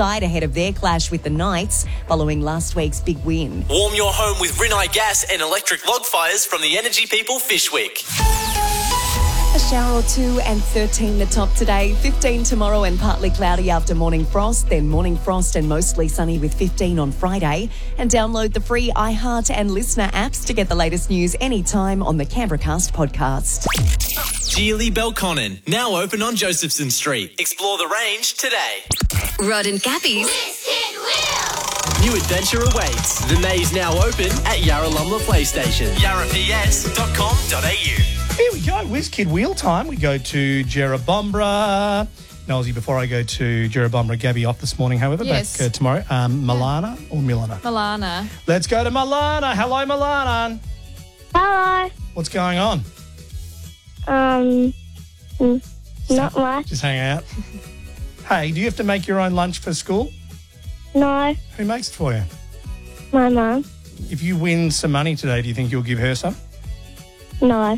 side ahead of their clash with the Knights following last week's big win. Warm your home with Rinnai gas and electric log fires from the Energy People Fishwick. A shower or two and 13 the top today, 15 tomorrow and partly cloudy after morning frost, then morning frost and mostly sunny with 15 on Friday. And download the free iHeart and Listener apps to get the latest news anytime on the Canberracast podcast. Geely Belconnen, now open on Josephson Street. Explore the range today. Rod and Gabby's New adventure awaits. The maze now open at Yarralumla PlayStation. yarraps.com.au. Here we go, WizKid Wheel time. We go to Jerrabombra. Nosy, before I go to Jerrabombra, Gabby off this morning, however, Yes. back tomorrow. Milana or Milana? Milana. Let's go to Milana. Hello, Milana. Hello. What's going on? Not much. Just hang out. Hey, do you have to make your own lunch for school? No, Who makes it for you? my mum. If you win some money today, do you think you'll give her some? No,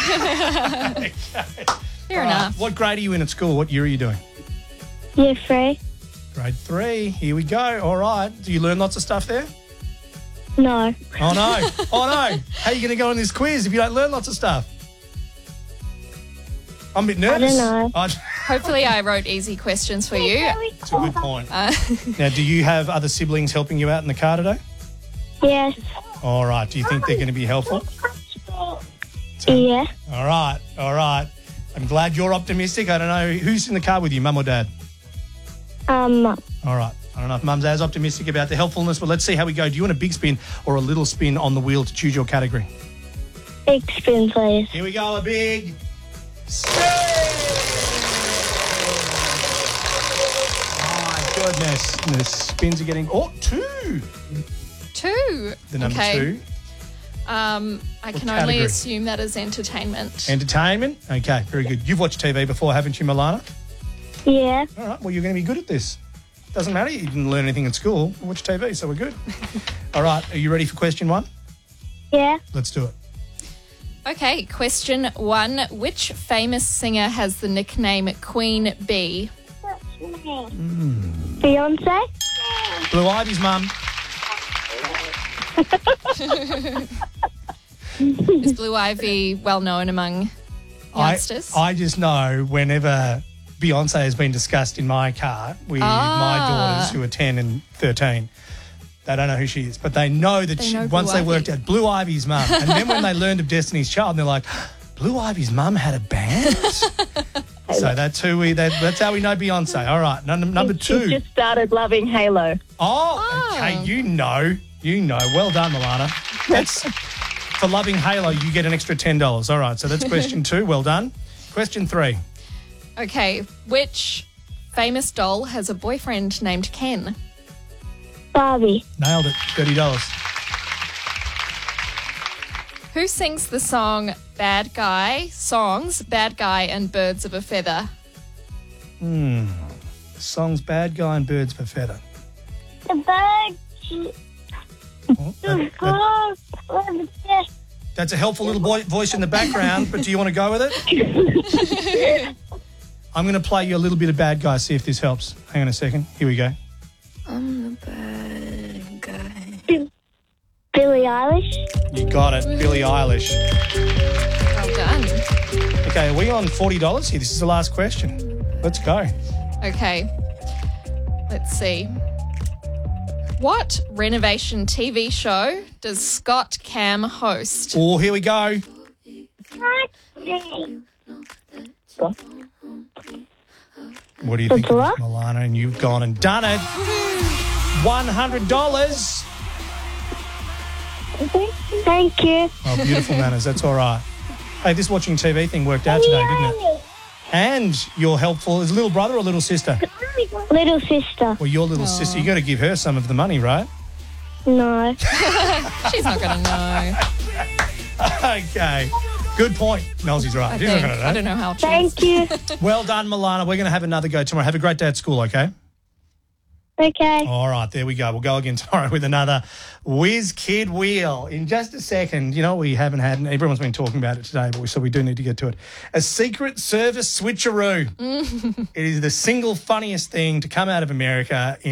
Fair enough. What grade are you in at school? What year are you doing? year 3. Grade 3. Here we go. All right. Do you learn lots of stuff there? No, Oh, no. Oh, no. How are you going to go on this quiz if you don't learn lots of stuff? I'm a bit nervous. know. Hopefully I wrote easy questions for you. That's a good point. Now, do you have other siblings helping you out in the car today? yes, All right. Do you think they're going to be helpful? yeah, All right. All right. I'm glad you're optimistic. I don't know. Who's in the car with you, mum or dad? Mum. All right. I don't know if mum's as optimistic about the helpfulness, but let's see how we go. Do you want a big spin or a little spin on the wheel to choose your category? Big spin, please. Here we go. A big spin. My goodness. And the spins are getting... Oh, 2. 2. The number okay. 2. I can only category? assume that is entertainment. Entertainment. Okay, very good. You've watched TV before, haven't you, Milana? Yeah, All right, well, you're going to be good at this. Doesn't matter, you didn't learn anything in school. Watch TV, so we're good. All right, are you ready for question 1? yeah. Let's do it. Okay, question 1. Which famous singer has the nickname Queen Bee? Beyonce. Blue Ivy's mum. Is Blue Ivy well known among youngsters? I just know whenever Beyonce has been discussed in my car with my daughters who are 10 and 13, they don't know who she is, but they know that know Blue once they Ivy. worked out Blue Ivy's mum. And then when they learned of Destiny's Child, they're like, Blue Ivy's mum had a band? So that's how we know Beyonce. All right, number 2. She just started loving Halo. Oh, okay, you know. Well done, Milana. That's for loving Halo, you get an extra $10. All right, so that's question 2. Well done. Question 3. Okay, which famous doll has a boyfriend named Ken? Barbie. Nailed it. $30. Who sings the song Bad Guy and Birds of a Feather? The song's Bad Guy and Birds of a Feather. The bird. Oh, that's a helpful little voice in the background, but do you want to go with it? I'm going to play you a little bit of Bad Guy, see if this helps. Hang on a second. Here we go. I'm the bad guy. Billie Eilish. You got it. Billie Eilish. Well done. Okay, are we on $40 here? This is the last question. Let's go. Okay, let's see. What renovation TV show does Scott Cam host? Oh, here we go. What do you think of this, Milana? And you've gone and done it. $100. Thank you. Oh, beautiful manners. That's all right. Hey, this watching TV thing worked out today, didn't it? And you're helpful. Is little brother or little sister? Little sister. Well, your little sister, you got to give her some of the money, right? No. She's not going to know. Okay. Good point. Nelsie's right. She's not going to know. I don't know how. Thank you. Well done, Milana. We're going to have another go tomorrow. Have a great day at school, okay? Okay. All right, there we go. We'll go again tomorrow with another WizKid Wheel. In just a second, you know, we haven't had, and everyone's been talking about it today, but so we do need to get to it. A Secret Service switcheroo. It is the single funniest thing to come out of America